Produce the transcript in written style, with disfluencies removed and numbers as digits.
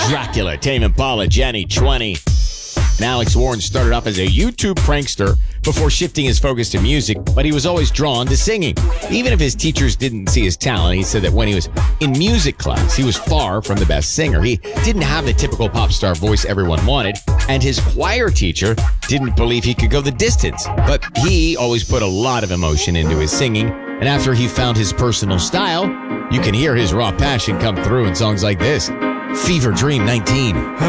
Dracula, Tame Impala, Jenny, 20. And Alex Warren started off as a YouTube prankster before shifting his focus to music, but he was always drawn to singing. Even if his teachers didn't see his talent, he said that when he was in music class, he was far from the best singer. He didn't have the typical pop star voice everyone wanted, and his choir teacher didn't believe he could go the distance. But he always put a lot of emotion into his singing, and after he found his personal style, you can hear his raw passion come through in songs like this. Fever Dream 19.